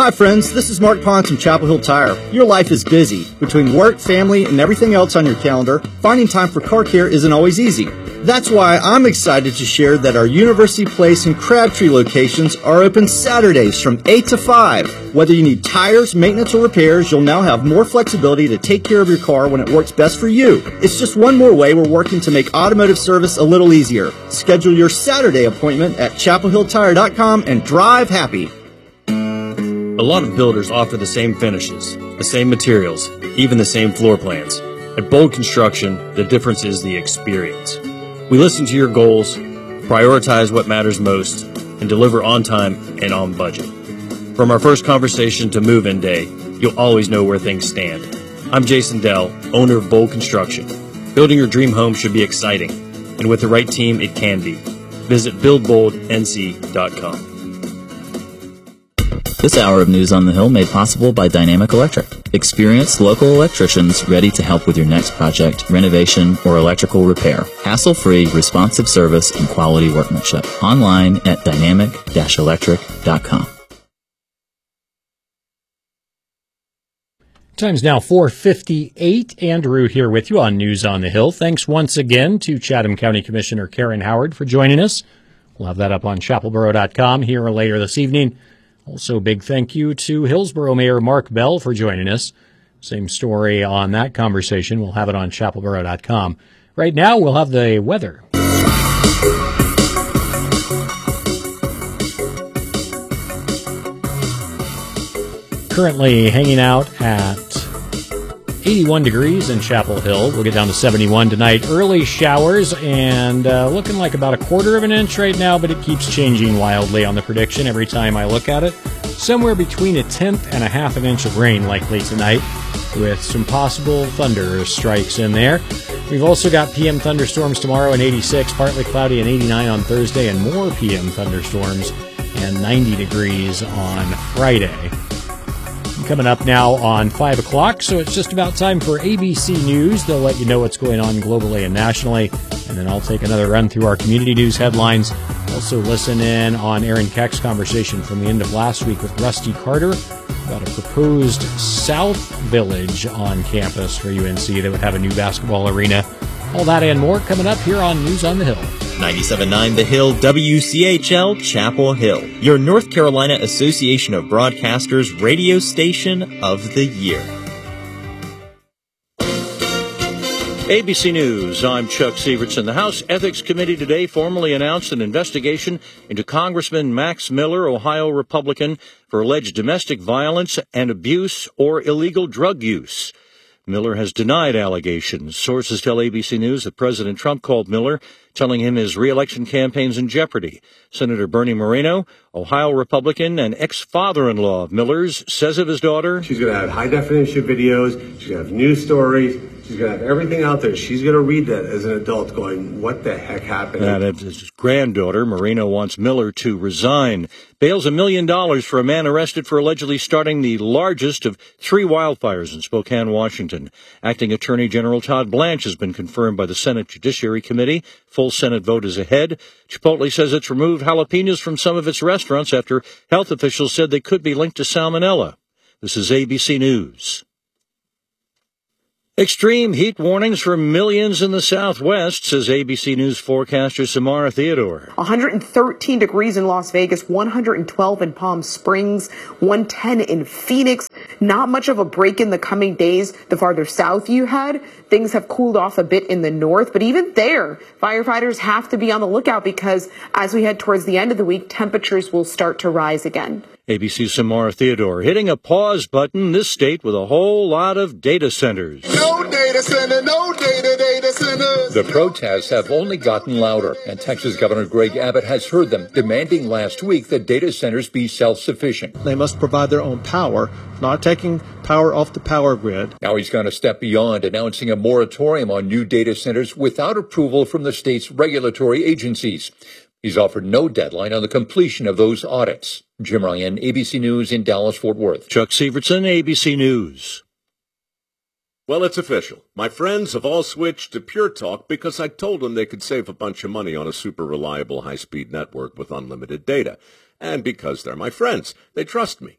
Hi friends, this is Mark Pons from Chapel Hill Tire. Your life is busy. Between work, family, and everything else on your calendar, finding time for car care isn't always easy. That's why I'm excited to share that our University Place and Crabtree locations are open Saturdays from 8 to 5. Whether you need tires, maintenance, or repairs, you'll now have more flexibility to take care of your car when it works best for you. It's just one more way we're working to make automotive service a little easier. Schedule your Saturday appointment at chapelhilltire.com and drive happy. A lot of builders offer the same finishes, the same materials, even the same floor plans. At Bold Construction, the difference is the experience. We listen to your goals, prioritize what matters most, and deliver on time and on budget. From our first conversation to move-in day, you'll always know where things stand. I'm Jason Dell, owner of Bold Construction. Building your dream home should be exciting, and with the right team, it can be. Visit buildboldnc.com. This hour of News on the Hill made possible by Dynamic Electric. Experienced local electricians ready to help with your next project, renovation, or electrical repair. Hassle-free, responsive service and quality workmanship. Online at dynamic-electric.com. Time's now 4:58. Andrew here with you on News on the Hill. Thanks once again to Chatham County Commissioner Karen Howard for joining us. We'll have that up on chapelboro.com here later this evening. Also, big thank you to Hillsborough Mayor Mark Bell for joining us. Same story on that conversation. We'll have it on chapelboro.com. Right now, we'll have the weather. Currently hanging out at 81 degrees in Chapel Hill. We'll get down to 71 tonight. Early showers and looking like about a quarter of an inch right now, but it keeps changing wildly on the prediction every time I look at it. Somewhere between a tenth and a half an inch of rain likely tonight with some possible thunder strikes in there. We've also got PM thunderstorms tomorrow and 86, partly cloudy and 89 on Thursday, and more PM thunderstorms and 90 degrees on Friday. Coming up now on 5 o'clock, so it's just about time for ABC News. They'll let you know what's going on globally and nationally, and then I'll take another run through our community news headlines. Also listen in on Aaron Keck's conversation from the end of last week with Rusty Carter about a proposed South Village on campus for UNC that would have a new basketball arena. All that and more coming up here on News on the Hill. 97.9 The Hill, WCHL, Chapel Hill, your North Carolina Association of Broadcasters radio station of the year. ABC News, I'm Chuck Sievertson. The House Ethics Committee today formally announced an investigation into Congressman Max Miller, Ohio Republican, for alleged domestic violence and abuse or illegal drug use. Miller has denied allegations. Sources tell ABC News that President Trump called Miller, telling him his re-election campaign's in jeopardy. Senator Bernie Moreno, Ohio Republican and ex-father-in-law of Miller's, says of his daughter, she's going to have high-definition videos. She's going to have news stories. She's going to have everything out there. She's going to read that as an adult going, what the heck happened? And his granddaughter, Moreno, wants Miller to resign. Bails $1 million for a man arrested for allegedly starting the largest of 3 wildfires in Spokane, Washington. Acting Attorney General Todd Blanche has been confirmed by the Senate Judiciary Committee. Full Senate vote is ahead. Chipotle says it's removed jalapenos from some of its restaurants after health officials said they could be linked to salmonella. This is ABC News. Extreme heat warnings for millions in the Southwest, says ABC News forecaster Samara Theodore. 113 degrees in Las Vegas, 112 in Palm Springs, 110 in Phoenix. Not much of a break in the coming days the farther south you head. Things have cooled off a bit in the north, but even there, firefighters have to be on the lookout because as we head towards the end of the week, temperatures will start to rise again. ABC's Samara Theodore hitting a pause button, this state with a whole lot of data centers. No data center, no data centers. The protests have only gotten louder, and Texas Governor Greg Abbott has heard them, demanding last week that data centers be self-sufficient. They must provide their own power, not taking power off the power grid. Now he's gone a step beyond, announcing a moratorium on new data centers without approval from the state's regulatory agencies. He's offered no deadline on the completion of those audits. Jim Ryan, ABC News in Dallas-Fort Worth. Chuck Sievertson, ABC News. Well, it's official. My friends have all switched to Pure Talk because I told them they could save a bunch of money on a super reliable high-speed network with unlimited data. And because they're my friends, they trust me.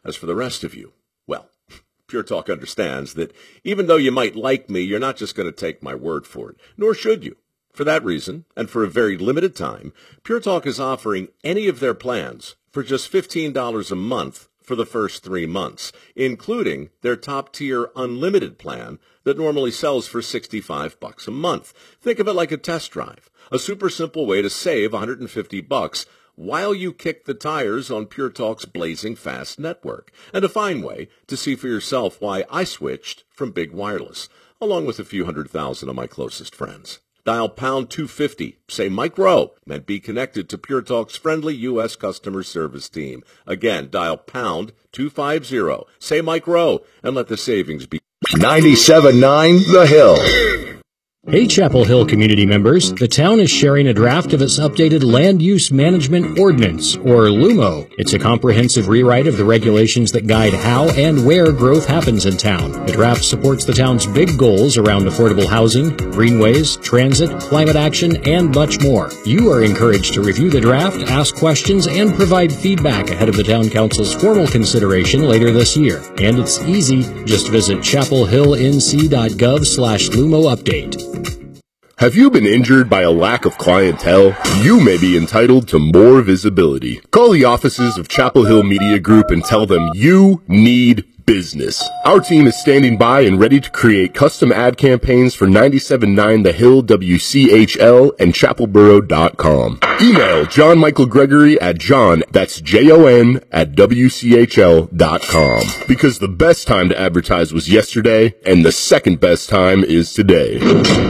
As for the rest of you, well, Pure Talk understands that even though you might like me, you're not just going to take my word for it, nor should you. For that reason, and for a very limited time, Pure Talk is offering any of their plans for just $15 a month for the first 3 months, including their top-tier unlimited plan that normally sells for $65 a month. Think of it like a test drive, a super simple way to save $150 while you kick the tires on Pure Talk's blazing fast network, and a fine way to see for yourself why I switched from Big Wireless, along with a few 100,000 of my closest friends. Dial pound 250, say Mike Rowe, and be connected to Pure Talk's friendly U.S. customer service team. Again, dial pound 250, say Mike Rowe, and let the savings be 97.9 The Hill. Hey, Chapel Hill community members, the town is sharing a draft of its updated Land Use Management Ordinance, or LUMO. It's a comprehensive rewrite of the regulations that guide how and where growth happens in town. The draft supports the town's big goals around affordable housing, greenways, transit, climate action, and much more. You are encouraged to review the draft, ask questions, and provide feedback ahead of the town council's formal consideration later this year. And it's easy. Just visit chapelhillnc.gov/LUMO update. Have you been injured by a lack of clientele? You may be entitled to more visibility. Call the offices of Chapel Hill Media Group and tell them you need business. Our team is standing by and ready to create custom ad campaigns for 97.9 The Hill, WCHL, and chapelboro.com. Email John Michael Gregory at John, that's Jon, at WCHL.com. Because the best time to advertise was yesterday, and the second best time is today.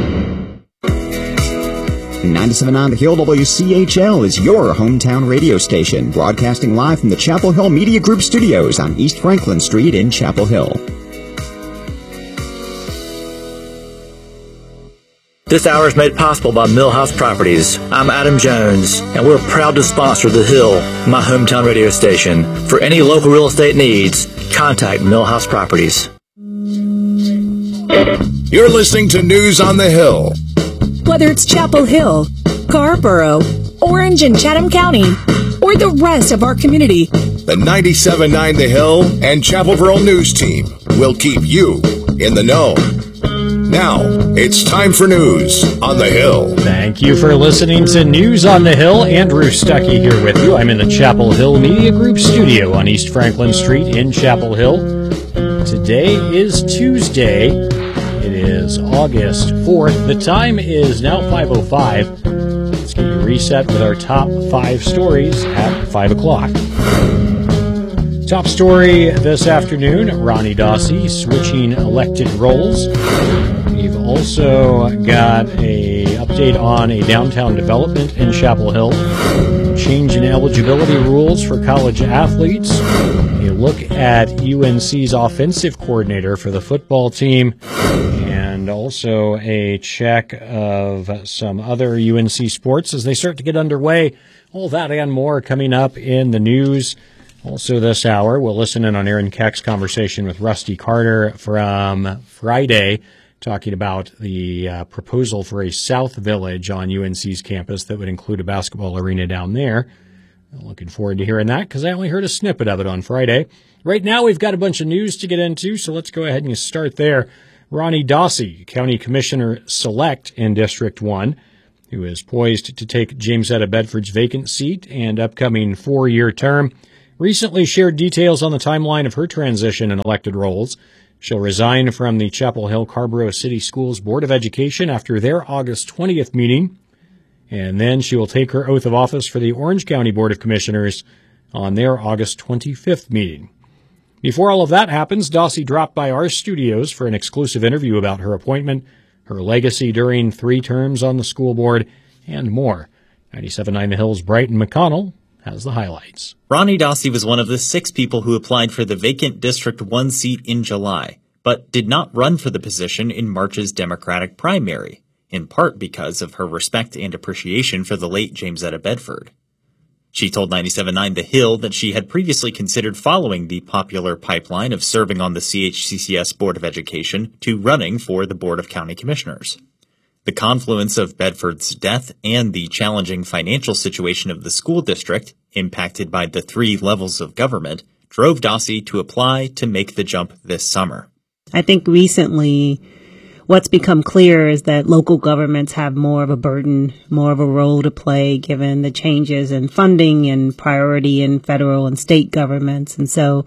97.9 The Hill, WCHL is your hometown radio station, broadcasting live from the Chapel Hill Media Group studios on East Franklin Street in Chapel Hill. This hour is made possible by Millhouse Properties. I'm Adam Jones, and we're proud to sponsor The Hill, my hometown radio station. For any local real estate needs, contact Millhouse Properties. You're listening to News on the Hill. Whether it's Chapel Hill, Scarborough, Orange and Chatham County, or the rest of our community, the 97.9 The Hill and Chapel Borough News Team will keep you in the know. Now, it's time for News on the Hill. Thank you for listening to News on the Hill. Andrew Stuckey here with you. I'm in the Chapel Hill Media Group studio on East Franklin Street in Chapel Hill. Today is Tuesday. It is August 4th. The time is now 5:05. Let's get you reset with our top 5 stories at 5 o'clock. Top story this afternoon, Ronnie Dawsey switching elected roles. We've also got a update on a downtown development in Chapel Hill, change in eligibility rules for college athletes, a look at UNC's offensive coordinator for the football team, and also a check of some other UNC sports as they start to get underway. All that and more coming up in the news. Also this hour, we'll listen in on Aaron Keck's conversation with Rusty Carter from Friday, talking about the proposal for a South Village on UNC's campus that would include a basketball arena down there. Looking forward to hearing that because I only heard a snippet of it on Friday. Right now, we've got a bunch of news to get into, so let's go ahead and start there. Ronnie Dawsey, County Commissioner Select in District 1, who is poised to take James Etta Bedford's vacant seat and upcoming 4-year term, recently shared details on the timeline of her transition in elected roles. She'll resign from the Chapel Hill Scarborough City Schools Board of Education after their August 20th meeting, and then she will take her oath of office for the Orange County Board of Commissioners on their August 25th meeting. Before all of that happens, Dawsey dropped by our studios for an exclusive interview about her appointment, her legacy during 3 terms on the school board, and more. 97.9 The Hill's Brighton McConnell has the highlights. Ronnie Dawsey was one of the 6 people who applied for the vacant District 1 seat in July, but did not run for the position in March's Democratic primary, in part because of her respect and appreciation for the late James Etta Bedford. She told 97.9 The Hill that she had previously considered following the popular pipeline of serving on the CHCCS Board of Education to running for the Board of County Commissioners. The confluence of Bedford's death and the challenging financial situation of the school district, impacted by the 3 levels of government, drove Dossie to apply to make the jump this summer. I think recently what's become clear is that local governments have more of a burden, more of a role to play given the changes in funding and priority in federal and state governments. And so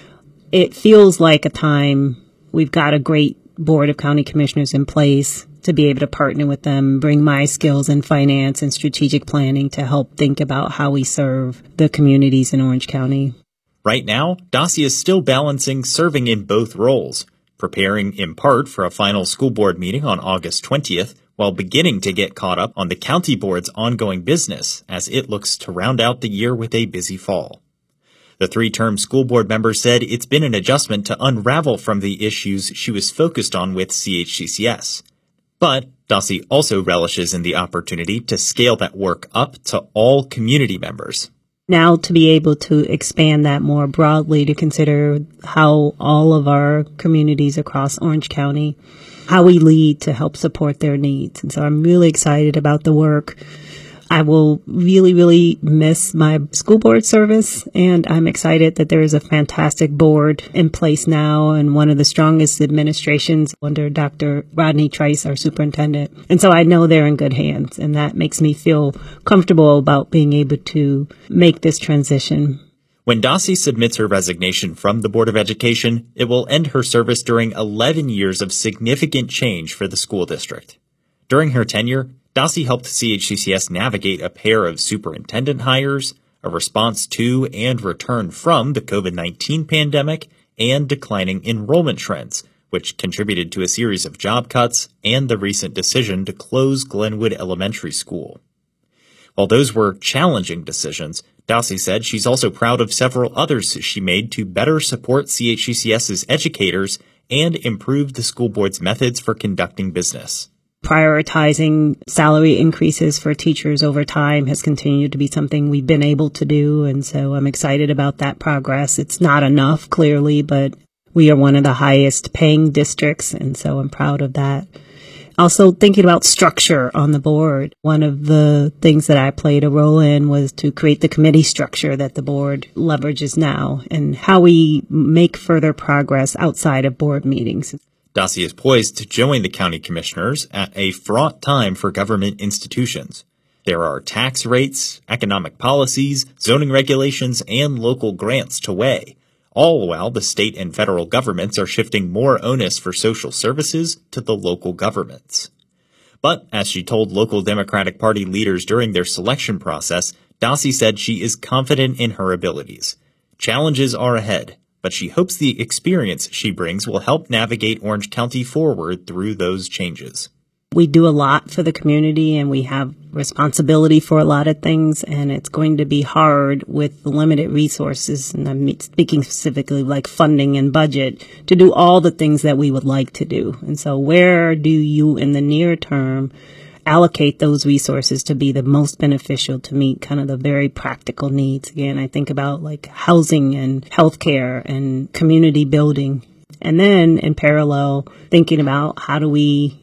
it feels like a time we've got a great board of county commissioners in place to be able to partner with them, bring my skills in finance and strategic planning to help think about how we serve the communities in Orange County. Right now, Dossie is still balancing serving in both roles, preparing in part for a final school board meeting on August 20th, while beginning to get caught up on the county board's ongoing business as it looks to round out the year with a busy fall. The three-term school board member said it's been an adjustment to unravel from the issues she was focused on with CHCCS. But Dossie also relishes in the opportunity to scale that work up to all community members. Now to be able to expand that more broadly to consider how all of our communities across Orange County, how we lead to help support their needs. And so I'm really excited about the work. I will really, really miss my school board service, and I'm excited that there is a fantastic board in place now and one of the strongest administrations under Dr. Rodney Trice, our superintendent. And so I know they're in good hands, and that makes me feel comfortable about being able to make this transition. When Dossie submits her resignation from the Board of Education, it will end her service during 11 years of significant change for the school district. During her tenure, Dossie helped CHCCS navigate a pair of superintendent hires, a response to and return from the COVID-19 pandemic, and declining enrollment trends, which contributed to a series of job cuts and the recent decision to close Glenwood Elementary School. While those were challenging decisions, Dossie said she's also proud of several others she made to better support CHCCS's educators and improve the school board's methods for conducting business. Prioritizing salary increases for teachers over time has continued to be something we've been able to do, and so I'm excited about that progress. It's not enough, clearly, but we are one of the highest paying districts, and so I'm proud of that. Also thinking about structure on the board. One of the things that I played a role in was to create the committee structure that the board leverages now and how we make further progress outside of board meetings. Dossie is poised to join the county commissioners at a fraught time for government institutions. There are tax rates, economic policies, zoning regulations, and local grants to weigh, all while the state and federal governments are shifting more onus for social services to the local governments. But, as she told local Democratic Party leaders during their selection process, Dossie said she is confident in her abilities. Challenges are ahead, but she hopes the experience she brings will help navigate Orange County forward through those changes. We do a lot for the community and we have responsibility for a lot of things, and it's going to be hard with the limited resources, and I'm speaking specifically like funding and budget, to do all the things that we would like to do. And so where do you in the near term allocate those resources to be the most beneficial to meet kind of the very practical needs? Again, I think about like housing and healthcare and community building. And then in parallel, thinking about how do we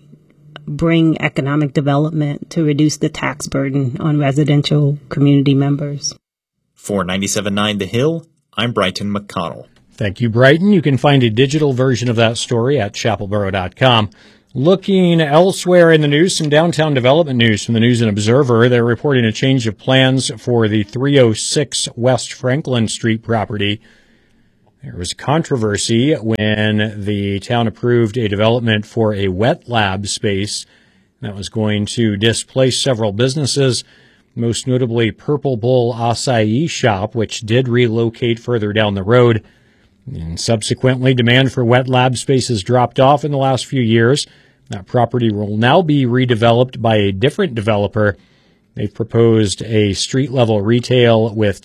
bring economic development to reduce the tax burden on residential community members. For 97.9 The Hill, I'm Brighton McConnell. Thank you, Brighton. You can find a digital version of that story at chapelboro.com. Looking elsewhere in the news, some downtown development news from the News and Observer. They're reporting a change of plans for the 306 West Franklin Street property. There was controversy when the town approved a development for a wet lab space that was going to displace several businesses, most notably Purple Bull Acai Shop, which did relocate further down the road. And subsequently, demand for wet lab spaces dropped off in the last few years. That property will now be redeveloped by a different developer. They've proposed a street-level retail with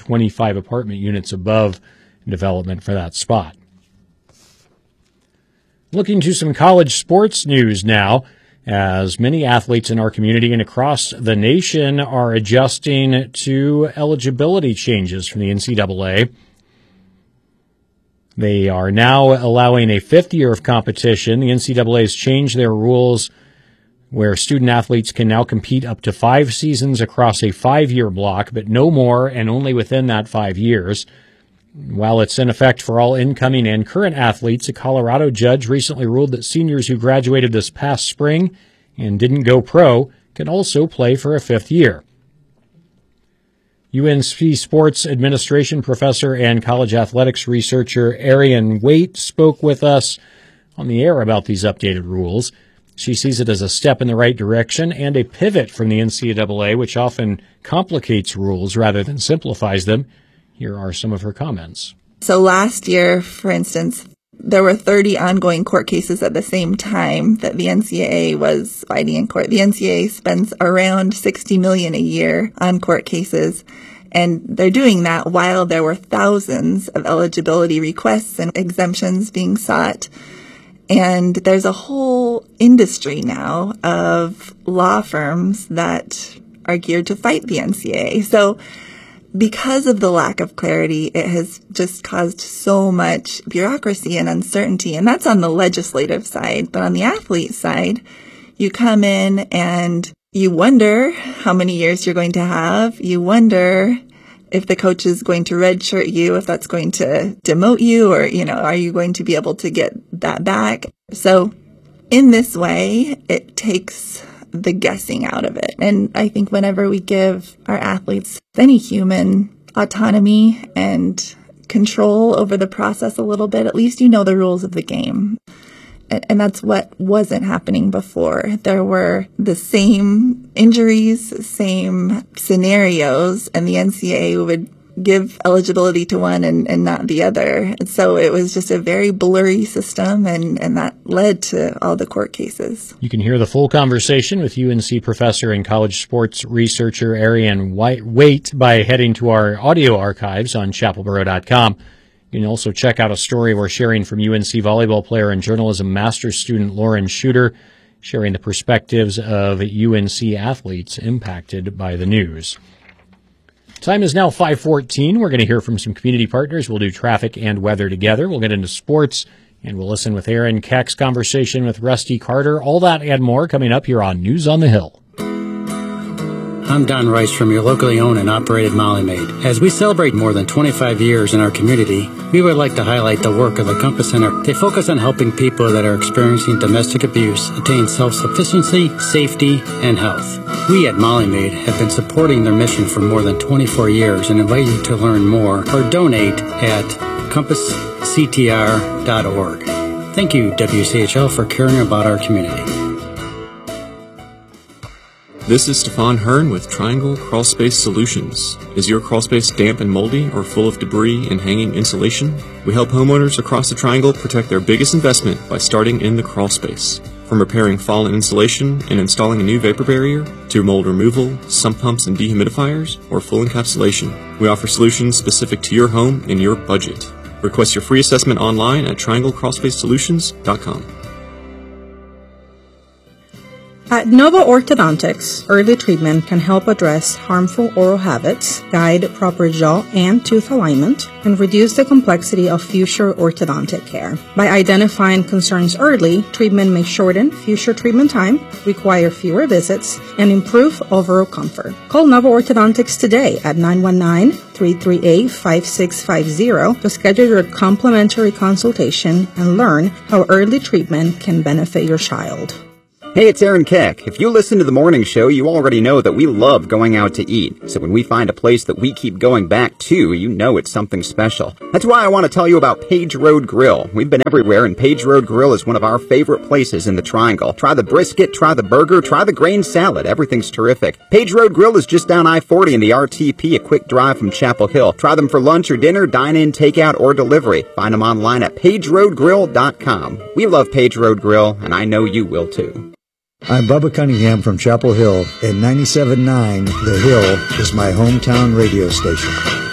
225 apartment units above development for that spot. Looking to some college sports news now, as many athletes in our community and across the nation are adjusting to eligibility changes from the NCAA. They are now allowing a fifth year of competition. The NCAA has changed their rules where student athletes can now compete up to 5 seasons across a 5-year block, but no more and only within that 5 years. While it's in effect for all incoming and current athletes, a Colorado judge recently ruled that seniors who graduated this past spring and didn't go pro can also play for a fifth year. UNC Sports Administration professor and college athletics researcher Arian Waite spoke with us on the air about these updated rules. She sees it as a step in the right direction and a pivot from the NCAA, which often complicates rules rather than simplifies them. Here are some of her comments. So last year, for instance, there were 30 ongoing court cases at the same time that the NCAA was fighting in court. The NCAA spends around $60 million a year on court cases, and they're doing that while there were thousands of eligibility requests and exemptions being sought. And there's a whole industry now of law firms that are geared to fight the NCAA. So because of the lack of clarity, it has just caused so much bureaucracy and uncertainty. And that's on the legislative side. But on the athlete side, you come in and you wonder how many years you're going to have. You wonder if the coach is going to redshirt you, if that's going to demote you, or, are you going to be able to get that back? So in this way, it takes the guessing out of it. And I think whenever we give our athletes, any human, autonomy and control over the process a little bit, at least you know the rules of the game. And that's what wasn't happening before. There were the same injuries, same scenarios, and the NCAA would give eligibility to one and not the other. And so it was just a very blurry system, and that led to all the court cases. You can hear the full conversation with UNC professor and college sports researcher Arian Waite by heading to our audio archives on chapelboro.com. You can also check out a story we're sharing from UNC volleyball player and journalism master's student Lauren Shooter, sharing the perspectives of UNC athletes impacted by the news. Time is now 5:14. We're going to hear from some community partners. We'll do traffic and weather together. We'll get into sports, and we'll listen with Aaron Keck's conversation with Rusty Carter. All that and more coming up here on News on the Hill. I'm Don Rice from your locally owned and operated Molly Maid. As we celebrate more than 25 years in our community, we would like to highlight the work of the Compass Center. They focus on helping people that are experiencing domestic abuse attain self-sufficiency, safety, and health. We at Molly Maid have been supporting their mission for more than 24 years and invite you to learn more or donate at compassctr.org. Thank you, WCHL, for caring about our community. This is Stefan Hearn with Triangle Crawlspace Solutions. Is your crawlspace damp and moldy or full of debris and hanging insulation? We help homeowners across the Triangle protect their biggest investment by starting in the crawlspace. From repairing fallen insulation and installing a new vapor barrier, to mold removal, sump pumps and dehumidifiers, or full encapsulation, we offer solutions specific to your home and your budget. Request your free assessment online at trianglecrawlspacesolutions.com. At Nova Orthodontics, early treatment can help address harmful oral habits, guide proper jaw and tooth alignment, and reduce the complexity of future orthodontic care. By identifying concerns early, treatment may shorten future treatment time, require fewer visits, and improve overall comfort. Call Nova Orthodontics today at 919-338-5650 to schedule your complimentary consultation and learn how early treatment can benefit your child. Hey, it's Aaron Keck. If you listen to the morning show, you already know that we love going out to eat. So when we find a place that we keep going back to, you know it's something special. That's why I want to tell you about Page Road Grill. We've been everywhere, and Page Road Grill is one of our favorite places in the Triangle. Try the brisket, try the burger, try the grain salad. Everything's terrific. Page Road Grill is just down I-40 in the RTP, a quick drive from Chapel Hill. Try them for lunch or dinner, dine-in, takeout, or delivery. Find them online at pageroadgrill.com. We love Page Road Grill, and I know you will too. I'm Bubba Cunningham from Chapel Hill, and 97.9 The Hill is my hometown radio station.